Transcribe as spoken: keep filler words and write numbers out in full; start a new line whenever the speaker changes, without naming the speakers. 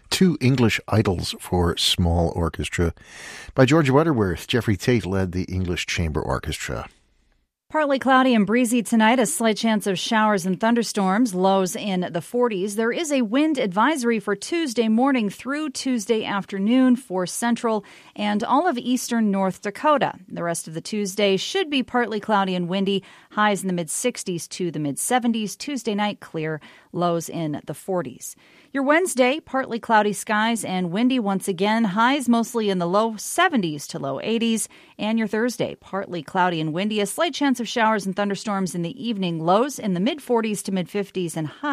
Two English Idols for Small Orchestra by George Butterworth. Jeffrey Tate led the English Chamber Orchestra.
Partly cloudy and breezy tonight, a slight chance of showers and thunderstorms, lows in the forties. There is a wind advisory for Tuesday morning through Tuesday afternoon for central and all of eastern North Dakota. The rest of the Tuesday should be partly cloudy and windy, highs in the mid-sixties to the mid-seventies. Tuesday night, clear, lows in the forties. Your Wednesday, partly cloudy skies and windy once again, highs mostly in the low seventies to low eighties. And your Thursday, partly cloudy and windy, a slight chance of showers and thunderstorms in the evening, lows in the mid-forties to mid-fifties and highs